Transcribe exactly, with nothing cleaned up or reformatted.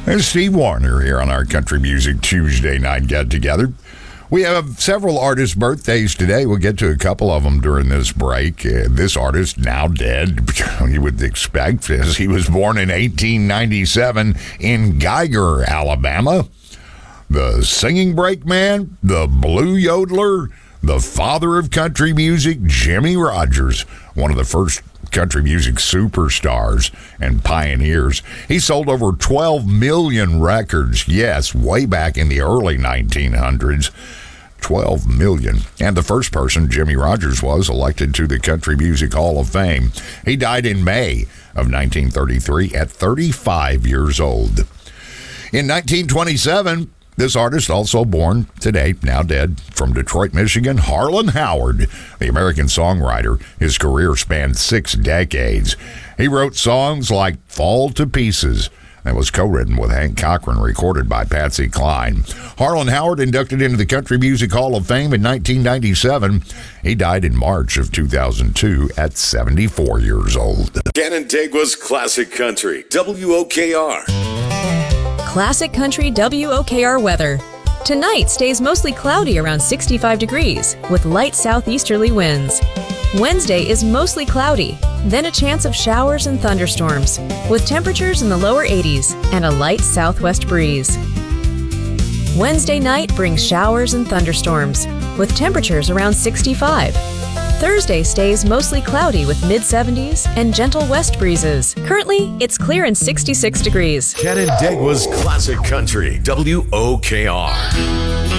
And Steve Warner here on our Country Music Tuesday night get-together. We have several artists' birthdays today. We'll get to a couple of them during this break. Uh, this artist, now dead, you would expect, as he was born in eighteen ninety-seven in Geiger, Alabama. The singing break man, the blue yodeler, the father of country music, Jimmie Rodgers, one of the first country music superstars and pioneers. He sold over twelve million records, yes, way back in the early nineteen hundreds. twelve million. And the first person, Jimmie Rodgers, was elected to the Country Music Hall of Fame. He died in May of nineteen thirty-three at thirty-five years old. In nineteen twenty-seven, this artist, also born today, now dead, from Detroit, Michigan, Harlan Howard, the American songwriter. His career spanned six decades. He wrote songs like Fall to Pieces, that was co-written with Hank Cochran, recorded by Patsy Cline. Harlan Howard inducted into the Country Music Hall of Fame in nineteen ninety-seven. He died in March of two thousand two at seventy-four years old. Canandaigua's Classic Country, W O K R. Classic Country W O K R weather. Tonight stays mostly cloudy around sixty-five degrees with light southeasterly winds. Wednesday is mostly cloudy, then a chance of showers and thunderstorms with temperatures in the lower eighties and a light southwest breeze. Wednesday night brings showers and thunderstorms with temperatures around sixty-five. Thursday stays mostly cloudy with mid-seventies and gentle west breezes. Currently, it's clear and sixty-six degrees. Canandaigua's Classic Country, W O K R.